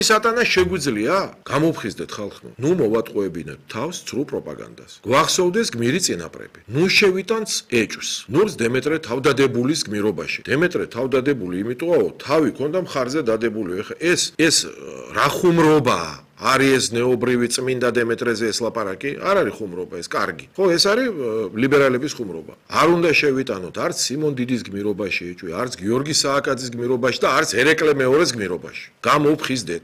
სატანა შეგვიძლია გამოფხიზდეთ ხალხო. ნუ მოვატყუებინეთ თავს ცრუ პროპაგანდას. გვახსოვდეს გმირი წინაპრები. ნუ შევიტანს ეჭვს. ნურს დემეტრე თავდადებულის გმირობაში. დემეტრე თავდადებული იმიტოაო, თავი ქონდა მხარზე დადებული. ეხა ეს რა ხუმრობაა? არის ეს ნეობრივი წმინდა დემეტრეზე ეს ლაპარაკი? არ არის ხუმრობა, ეს კარგი. ხო, ეს არის ლიბერალების ხუმრობა. არ უნდა შევიტანოთ არც სიმონ დიდის გმირობაში ეჭვი, არც გიორგი სააკაძის გმირობაში და არც ერეკლე მეორეს გმირობაში. გამოვხიზდეთ.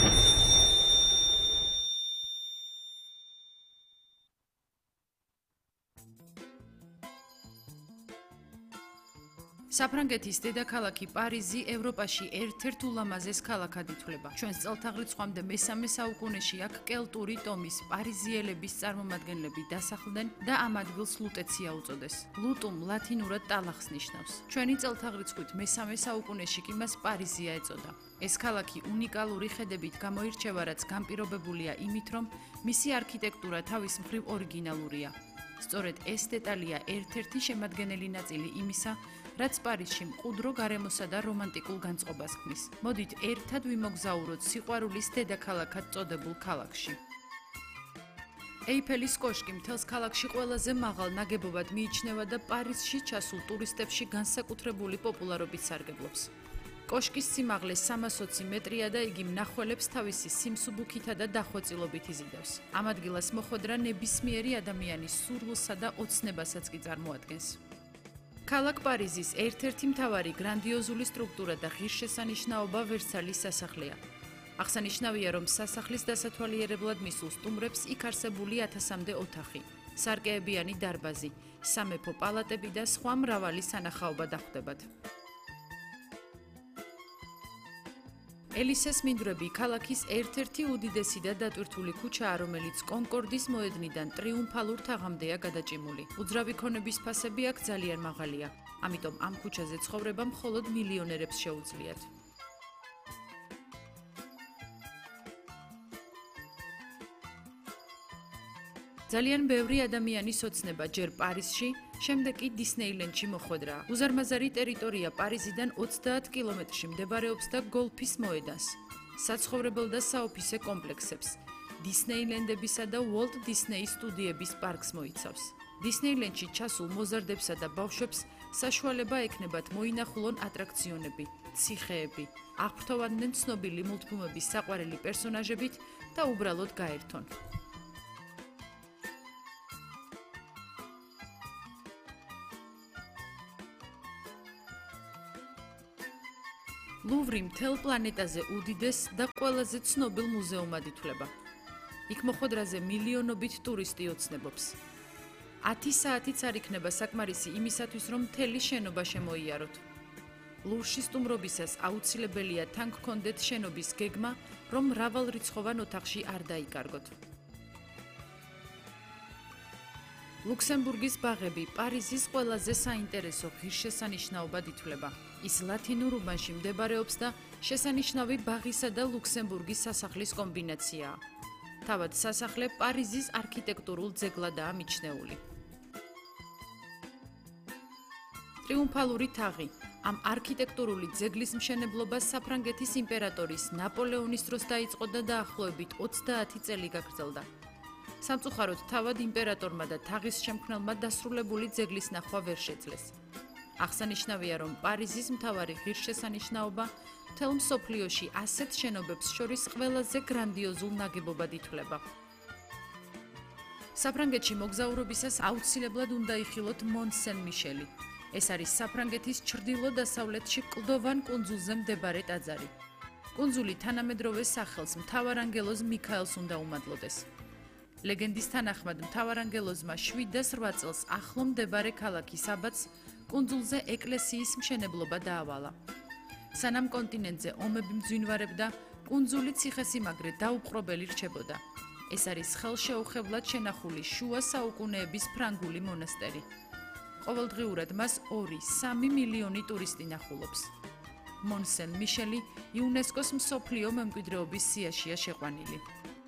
საფრანგეთის დედაქალაქი პარიზი ევროპაში ერთ-ერთ ულამაზეს ქალაქად ითვლება. ჩვენს წელთაღრიცხვამდე მესამე საუკუნეში აქ კელტური ტომის პარიზიელების წარმომადგენლები დასახლდნენ და ამ ადგილს ლუტეცია უწოდეს. ლუტუმ ლათინურად ტალახს ნიშნავს. ჩვენი წელთაღრიცხვით მესამე საუკუნეში კი მას პარიზია ეწოდა. ეს ქალაქი უნიკალური ხედებით გამოირჩევა, რაც განპირობებულია იმით, რომ მისი არქიტექტურა თავის მხრივ ორიგინალურია. სწორედ ეს დეტალია ერთ-ერთი შემადგენელი ნაწილი იმისა, რაც პარიზში მყუდრო გარემოსა და რომანტიკულ განწყობას ქმნის. მოდით ერთად ვიმოგზაუროთ სიყვარულის დედაქალაქად წოდებულ ქალაქში. ეიფელის კოშკი მთელს ქალაქში ყველაზე მაღალ ნაგებობად მიიჩნევა და პარიზში ჩასულ ტურისტებში განსაკუთრებული პოპულარობით სარგებლობს. კოშკის სიმაღლე 320 მეტრია და იგი მნახველებს თავისი სიმსუბუქითა და დახვეწილობით იზიდავს. ამ ადგილას მოხვედრა ნებისმიერი ადამიანის სურვილსა და ოცნებასაც კი წარმოადგენს. ქალაქ პარიზის ერთ-ერთი მთავარი გრანდიოზული სტრუქტურა და ღირსშესანიშნაობა ვერსალის სასახლეა. აღსანიშნავია, რომ სასახლის დასათვალიერებლად მისულ სტუმრებს იქ არსებული 1000-მდე ოთახი, სარკეებიანი დარბაზი, სამეფო პალატები და სხვა მრავალი სანახაობა დახვდებათ. ელისეს მინდვრები ქალაქის ერთ-ერთი უდიდესი და დატვირთული ქუჩაა, რომელიც კონკორდის მოედნიდან ტრიუმფალურ თაღამდეა გადაჭიმული. უძრავი ქონების ფასები აქ ძალიან მაღალია, ამიტომ ამ ქუჩაზე ცხოვრება მხოლოდ მილიონერებს შეუძლიათ. ძალიან ბევრი ადამიანის ოცნება ჯერ პარიზში, შემდეგ კი დისნეილენდში მოხვედრაა. უზარმაზარი ტერიტორია პარიზიდან 30 კილომეტრში მდებარეობს და გოლფის მოედანს, საცხოვრებელ და საოფისე კომპლექსებს, დისნეილენდებისა და უოლტ დისნეის სტუდიების პარკს მოიცავს. დისნეილენდში ჩასულ მოზარდებსა და ბავშვებს საშუალება ექნებათ მოინახულონ ატრაქციონები, ციხეები, აღფრთოვანდნენ ცნობილი მულტფილმების საყვარელი პერსონაჟებით და უბრალოდ გაერთონ. ლუვრი მთელ პლანეტაზე უდიდეს და ყველაზე ცნობილ მუზეუმად ითვლება. იქ მოხვედრაზე მილიონობით ტურისტი ოცნებობს. 10 საათიც არ იქნება საკმარისი იმისათვის, რომ მთელი შენობა შემოიაროთ. ლუვრში სტუმრობისას აუცილებელია თან გქონდეთ შენობის გეგმა, რომ მრავალრიცხოვან ოთახში არ დაიკარგოთ. ლუქსემბურგის ბაღები პარიზის ყველაზე საინტერესო ღირსშესანიშნაობად ითვლება. ის ლათინურ უბანში მდებარეობს და შესანიშნავი ბაღისა და ლუქსემბურგის სასახლის კომბინაციაა. თავად სასახლე პარიზის არქიტექტურულ ძეგლადაა მიჩნეული. ტრიუმფალური თაღი ამ არქიტექტურული ძეგლის მშენებლობა საფრანგეთის იმპერატორის ნაპოლეონის დროს დაიწყო და დაახლოებით 30 წელი გაგრძელდა. სამწუხაროდ თავად იმპერატორმა და თაღის შემქმნელმა დასრულებული ძეგლის ნახვა ვერ შეძლეს. აღსანიშნავია, რომ პარიზის მთავარი ღირსშესანიშნაობა მთელ მსოფლიოში ასეთ შენობებს შორის ყველაზე გრანდიოზულ ნაგებობად ითვლება. საფრანგეთში მოგზაურობისას აუცილებლად უნდა იხილოთ მონ-სენ-მიშელი. ეს არის საფრანგეთის ჩრდილო-დასავლეთში კლდოვან კუნძულზე მდებარე ტაძარი. კუნძული თანამედროვე სახელს მთავარანგელოზ მიქაელს უნდა უმადლოდეს. ლეგენდის თანახმად მთავარანგელოზმა 708 წელს ახლო მდებარე ქალაქის აბატს კუნძულზე ეკლესიის მშენებლობა დაავალა. სანამ კონტინენტზე ომები მძვინვარებდა, კუნძული ციხესიმაგრე დაუპყრობელი რჩებოდა. ეს არის ხელშეუხებლად შენახული შუა საუკუნეების ფრანგული მონასტერი. ყოველდღიურად მას 2-3 მილიონი ტურისტი ნახულობს. მონ-სენ-მიშელი იუნესკოს მსოფლიო მემკვიდრეობის სიაშია შეყვანილი.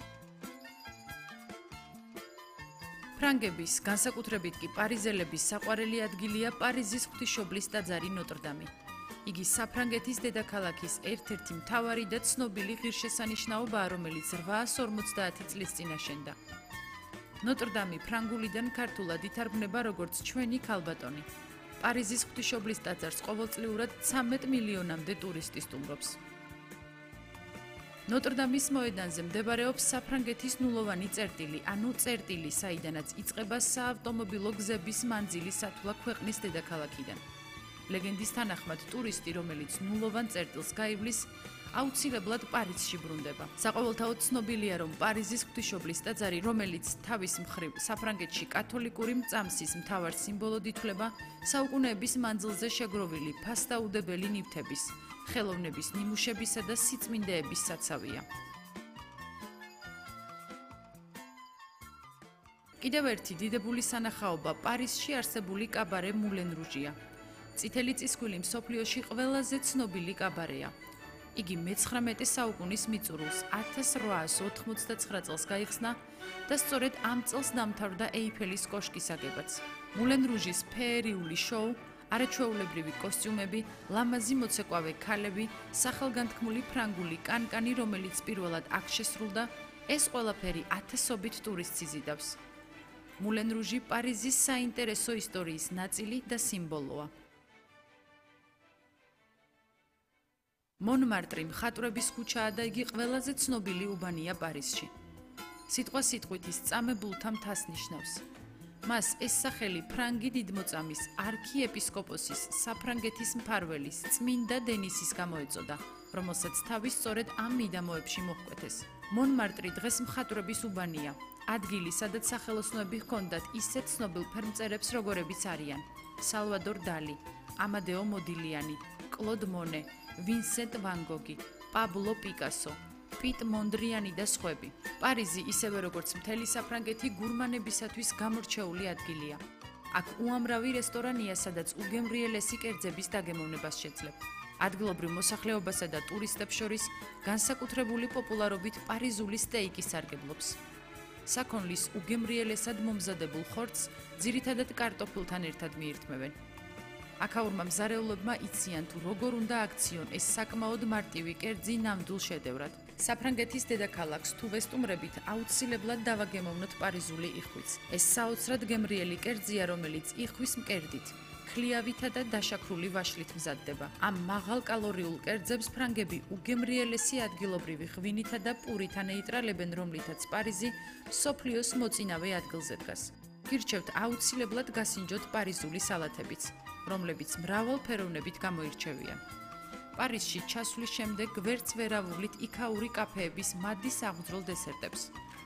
ფრანგების, განსაკუთრებით კი პარიზელების საყვარელი ადგილია პარიზის ღვთისმშობლის ტაძარი ნოტრ-დამი. იგი საფრანგეთის დედაქალაქის ერთ-ერთი მთავარი და ცნობილი ღირსშესანიშნაობაა, რომელიც 850 წლის წინ აშენდა. ნოტრ-დამი ფრანგულიდან ქართულად ითარგმნება როგორც ჩვენი ქალბატონი. პარიზის ღვთისმშობლის ტაძარს ყოველწლიურად 13 მილიონამდე ტურისტი სტუმრობს. ნოტრ-დამის მოედანზე მდებარეობს საფრანგეთის ნულოვანი წერტილი, ანუ წერტილი, საიდანაც იწყება საავტომობილო გზების მანძილი სათულა ქვეყნის დედაქალაქიდან. ლეგენდის თანახმად, ტურისტი, რომელიც ნულოვან წერტილს გაივლის, აუცილებლად პარიზში ბრუნდება. საყოველთაოდ ცნობილია, რომ პარიზის ღვთისმშობლის ტაძარი, რომელიც თავის მხრივ საფრანგეთში კათოლიკური მწამსის მთავარ სიმბოლოდ ითვლება, საუკუნეების მანძილზე შეგროვილი ფასდაუდებელი ნივთების, ხელოვნების ნიმუშებისა და სიწმინდეების საცავია. კიდევ ერთი დიდებული სანახაობა პარიზში არსებული კაბარე მულენ რუჟია. წითელი წისქვილი მსოფლიოში ყველაზე ცნობილი კაბარეა. იგი მე-19 საუკუნის მიწურულს 1889 წელს გაიხსნა და სწორედ ამ წელს დამთავრდა ეიფელის კოშკის აგებაც. მულენ რუჟის ფეერიული შოუ, არაჩვეულებრივი კოსტიუმები, ლამაზი მოცეკვავე ქალები, სახელგანთქმული ფრანგული კანკანი, რომელიც პირველად აქ შესრულდა, ეს ყველაფერი ათასობით ტურისტს იზიდავს. მულენ რუჟი პარიზის საინტერესო ისტორიის ნაწილი და სიმბოლოა. მონმარტრი მხატვრების ქუჩაა და იგი ყველაზე ცნობილი უბანია პარიზში. სიტყვა სიტყვით ის წამებულთა მთას ნიშნავს. მას ეს სახელი ფრანგი დიდმოწამის არქიეპისკოპოსის საფრანგეთის მფარველის წმინდა დენისის გამოეწოდა, რომელსაც თავი სწორედ ამ მიდამოებში მოჰკვეთეს. მონმარტრი დღეს მხატვრების უბანია, ადგილი, სადაც სახელოსნოები ჰქონდათ ისეთ ცნობილ ფერმწერებს, როგორებიც არიან სალვადორ დალი, ამადეო მოდილიანი, კლოდ მონე, ვინსენტ ვან გოგი, პაბლო პიკასო, პიტ მონდრიანი და სხვები. პარიზი, ისევე როგორც მთელი საფრანგეთი, გურმანებისათვის გამორჩეული ადგილია. აქ უამრავი რესტორანია, სადაც უგემრიელესი კერძების დაგემოვნებას შეძლებ. ადგილობრივ მოსახლეობასა და ტურისტებს შორის განსაკუთრებული პოპულარობით პარიზული სტეიკი სარგებლობს. საქონლის უგემრიელესად მომზადებულ ხორცს ძირითადად კარტოფილთან ერთად მიირთმევენ. აქაურმა მზარეულებმა იციან, თუ როგორ უნდა აქციონ ეს საკმაოდ მარტივი კერძი ნამდვილ შედევრად. საფრანგეთის დედაქალაქს თუ ვესტუმრებით, აუცილებლად დავაგემოვნოთ პარიზული იხვიც. ეს საოცრად გემრიელი კერძია, რომელიც იხვის მკერდით, ქლიავითა და დაშაქრული ვაშლით მზადდება. ამ მაღალკალორიულ კერძებს ფრანგები უგემრიელესი ადგილობრივი ღვინითა და პურით ანეიტრალებენ, რომლითაც პარიზი მსოფლიოს მოწინავე ადგილზე დგას. გირჩევთ აუცილებლად გასინჯოთ პარიზული სალათებიც, რომლებიც მრავალფეროვნებით გამოირჩევიან. პარიზში ჩასვლის შემდეგ გვერდს ვერ ავუვლით იქაური კაფეების მადის აღმძროლ დესერტებს.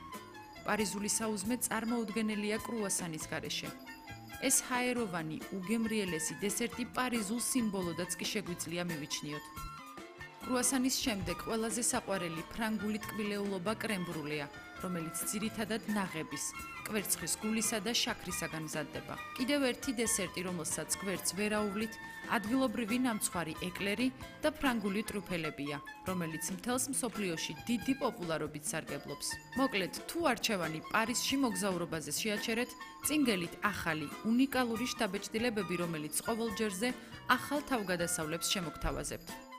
პარიზული საუზმე წარმოუდგენელია კრუასანის გარეშე. ეს ჰაეროვანი, უგემრიელესი დესერტი პარიზულ სიმბოლოდაც კი შეგვიძლია მივიჩნიოთ. კრუასანის შემდეგ ყველაზე საყვარელი ფრანგული ტკბილეულობა კრემბრულია, რომელიც ძირითადად ნაღების, კვერცხის გულისა და შაქრისაგან მზადდება. კიდევ ერთი დესერტი, რომელსაც გვერდს ვერ აუვლით, ადგილობრივი ნამცხვარი ეკლერი და ფრანგული ტრუფელებია, რომელიც მთელს მსოფლიოში დიდი პოპულარობით სარგებლობს. მოკლედ, თუ არჩევანი პარიზში მოგზაურობაზე შეაჩერეთ, წინგელით ახალი, უნიკალური შთაბეჭდილებები, რომელიც ყოველ ჯერზე ახალ თავგადასავლებს შემოგთავაზებთ.